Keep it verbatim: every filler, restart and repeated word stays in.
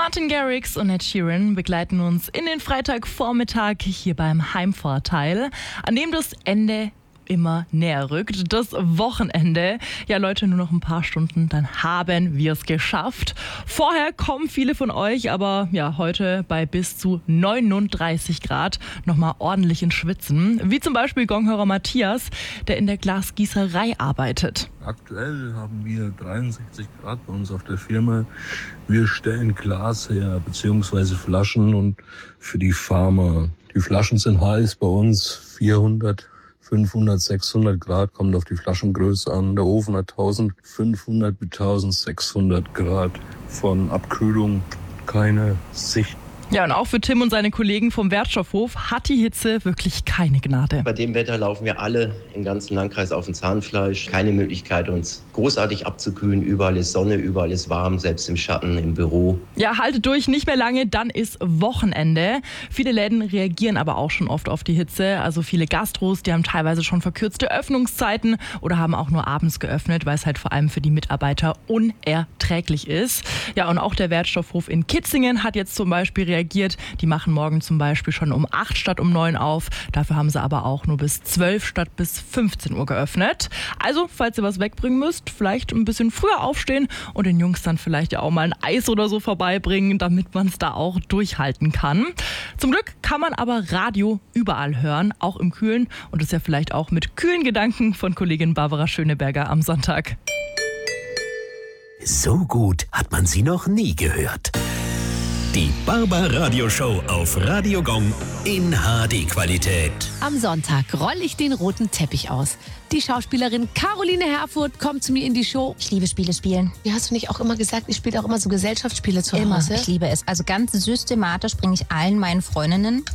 Martin Garrix und Ed Sheeran begleiten uns in den Freitagvormittag hier beim Heimvorteil, an dem das Ende immer näher rückt. Das Wochenende. Ja, Leute, nur noch ein paar Stunden, dann haben wir es geschafft. Vorher kommen viele von euch, aber ja, heute bei bis zu neununddreißig Grad nochmal ordentlich ins Schwitzen. Wie zum Beispiel Gonghörer Matthias, der in der Glasgießerei arbeitet. Aktuell haben wir dreiundsechzig Grad bei uns auf der Firma. Wir stellen Glas her, beziehungsweise Flaschen und für die Farmer. Die Flaschen sind heiß bei uns, vierhundert, fünfhundert, sechshundert Grad, kommt auf die Flaschengröße an. Der Ofen hat eintausendfünfhundert bis eintausendsechshundert Grad. Von Abkühlung keine Sicht. Ja, und auch für Tim und seine Kollegen vom Wertstoffhof hat die Hitze wirklich keine Gnade. Bei dem Wetter laufen wir alle im ganzen Landkreis auf dem Zahnfleisch. Keine Möglichkeit, uns großartig abzukühlen. Überall ist Sonne, überall ist warm, selbst im Schatten, im Büro. Ja, haltet durch, nicht mehr lange, dann ist Wochenende. Viele Läden reagieren aber auch schon oft auf die Hitze. Also viele Gastros, die haben teilweise schon verkürzte Öffnungszeiten oder haben auch nur abends geöffnet, weil es halt vor allem für die Mitarbeiter unerträglich ist. Ja, und auch der Wertstoffhof in Kitzingen hat jetzt zum Beispiel reagiert. reagiert. Die machen morgen zum Beispiel schon um acht statt um neun auf. Dafür haben sie aber auch nur bis zwölf statt bis fünfzehn Uhr geöffnet. Also, falls ihr was wegbringen müsst, vielleicht ein bisschen früher aufstehen und den Jungs dann vielleicht ja auch mal ein Eis oder so vorbeibringen, damit man es da auch durchhalten kann. Zum Glück kann man aber Radio überall hören, auch im Kühlen. Und das ist ja vielleicht auch mit kühlen Gedanken von Kollegin Barbara Schöneberger am Sonntag. So gut hat man sie noch nie gehört. Die Barbara-Radio-Show auf Radio Gong in H D-Qualität. Am Sonntag rolle ich den roten Teppich aus. Die Schauspielerin Caroline Herfurth kommt zu mir in die Show. Ich liebe Spiele spielen. Wie hast du nicht auch immer gesagt, ich spiele auch immer so Gesellschaftsspiele zu Immer. Hause? Ich liebe es. Also ganz systematisch bringe ich allen meinen Freundinnen